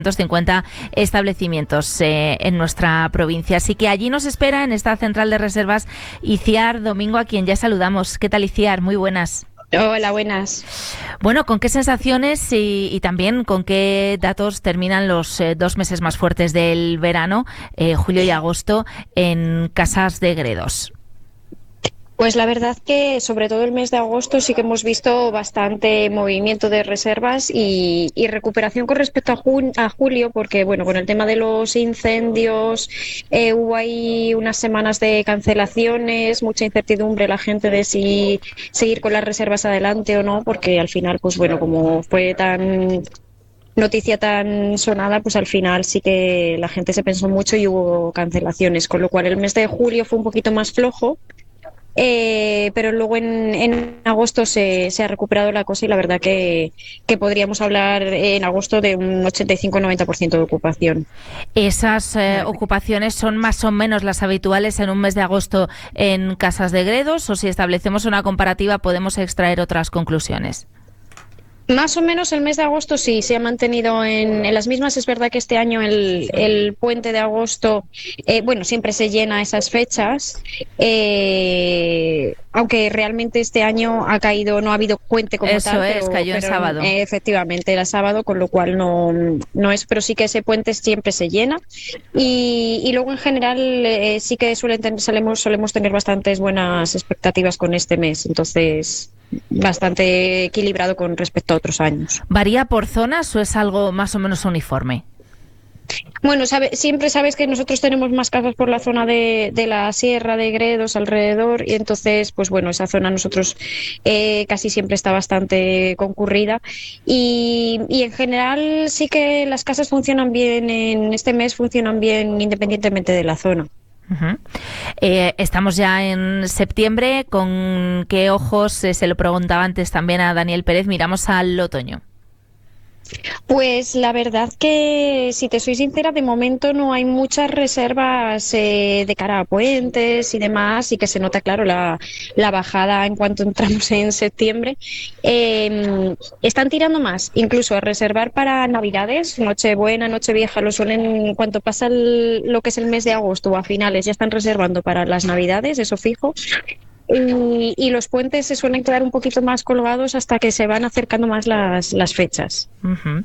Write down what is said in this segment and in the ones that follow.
250 establecimientos en nuestra provincia. Así que allí nos espera en esta central de reservas Iciar Domingo, a quien ya saludamos. ¿Qué tal, Iciar? Muy buenas. Hola, buenas. Bueno, ¿con qué sensaciones y también con qué datos terminan los 2 meses más fuertes del verano, julio y agosto, en Casas de Gredos? Pues la verdad que sobre todo el mes de agosto sí que hemos visto bastante movimiento de reservas y recuperación con respecto a julio, porque bueno, con el tema de los incendios hubo ahí unas semanas de cancelaciones, mucha incertidumbre la gente de si seguir con las reservas adelante o no, porque al final, pues bueno, como fue tan noticia tan sonada, pues al final sí que la gente se pensó mucho y hubo cancelaciones, con lo cual el mes de julio fue un poquito más flojo. Pero luego en agosto se ha recuperado la cosa y la verdad que podríamos hablar en agosto de un 85-90% de ocupación. ¿Esas ocupaciones son más o menos las habituales en un mes de agosto en Casas de Gredos, o si establecemos una comparativa podemos extraer otras conclusiones? Más o menos el mes de agosto sí, se ha mantenido en las mismas. Es verdad que este año el puente de agosto, bueno, siempre se llena esas fechas, aunque realmente este año ha caído, no ha habido puente como Eso tal. es, cayó en sábado. Efectivamente, era sábado, con lo cual no es, pero sí que ese puente siempre se llena. Y luego en general sí que solemos tener bastantes buenas expectativas con este mes, entonces bastante equilibrado con respecto a otros años. ¿Varía por zonas o es algo más o menos uniforme? Bueno, siempre sabes que nosotros tenemos más casas por la zona de la Sierra de Gredos alrededor, y entonces, pues bueno, esa zona nosotros casi siempre está bastante concurrida y en general sí que las casas funcionan bien, en este mes funcionan bien independientemente de la zona. Uh-huh. Estamos ya en septiembre. ¿Con qué ojos, se lo preguntaba antes también a Daniel Pérez, miramos al otoño? Pues la verdad que, si te soy sincera, de momento no hay muchas reservas de cara a puentes y demás, y que se nota, claro, la bajada en cuanto entramos en septiembre. Están tirando más, incluso a reservar para Navidades, Nochebuena, Nochevieja, lo suelen, en cuanto pasa lo que es el mes de agosto o a finales, ya están reservando para las Navidades, eso fijo. Y los puentes se suelen quedar un poquito más colgados hasta que se van acercando más las fechas. Uh-huh.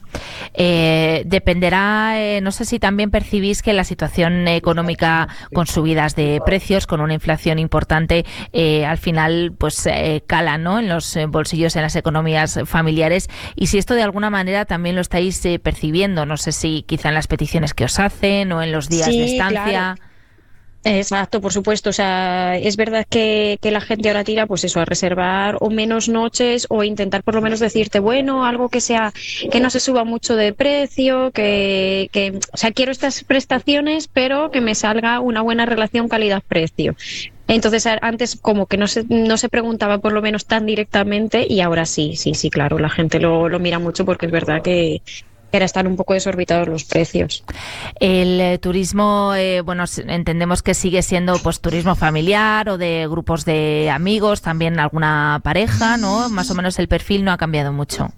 Dependerá, no sé si también percibís que la situación económica, con subidas de precios, con una inflación importante, al final pues cala, ¿no?, en los bolsillos, en las economías familiares, y si esto de alguna manera también lo estáis percibiendo, no sé si quizá en las peticiones que os hacen o en los días de estancia. Claro. Exacto, por supuesto. O sea, es verdad que la gente ahora tira, pues eso, a reservar o menos noches, o intentar por lo menos decirte, bueno, algo que no se suba mucho de precio, o sea, quiero estas prestaciones, pero que me salga una buena relación calidad-precio. Entonces antes como que no se preguntaba por lo menos tan directamente, y ahora sí, claro, la gente lo mira mucho, porque es verdad que era estar un poco desorbitados los precios. El turismo, bueno, entendemos que sigue siendo pues turismo familiar o de grupos de amigos, también alguna pareja, ¿no? Más o menos el perfil no ha cambiado mucho.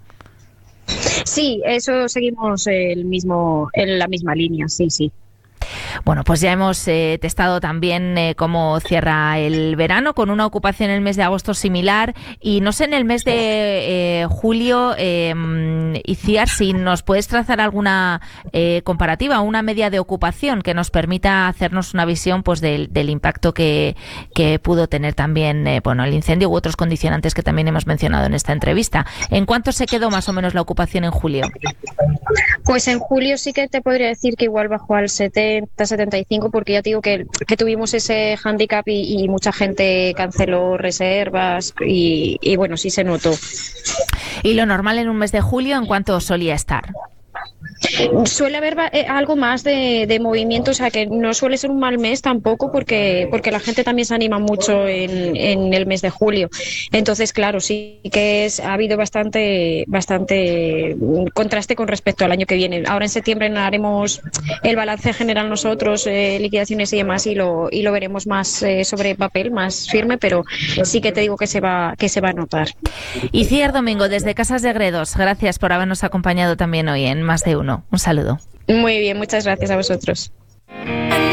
Sí, eso seguimos en la misma línea, sí. Bueno, pues ya hemos testado también cómo cierra el verano, con una ocupación en el mes de agosto similar, y no sé, en el mes de julio, Iciar, si nos puedes trazar alguna comparativa, una media de ocupación que nos permita hacernos una visión pues del impacto que pudo tener también bueno, el incendio u otros condicionantes que también hemos mencionado en esta entrevista. ¿En cuánto se quedó más o menos la ocupación en julio? Pues en julio sí que te podría decir que igual bajó al 70-75, porque ya te digo que tuvimos ese hándicap y mucha gente canceló reservas y bueno, sí se notó. ¿Y lo normal en un mes de julio en cuánto solía estar? Suele haber algo más de movimiento, o sea que no suele ser un mal mes tampoco, porque la gente también se anima mucho en el mes de julio. Entonces, claro, sí que ha habido bastante contraste con respecto al año que viene. Ahora en septiembre haremos el balance general nosotros, liquidaciones y demás, y lo veremos más sobre papel, más firme, pero sí que te digo que se va a notar. Iciar Domingo, desde Casas de Gredos, gracias por habernos acompañado también hoy en Más de Uno. 1. Un saludo. Muy bien, muchas gracias a vosotros.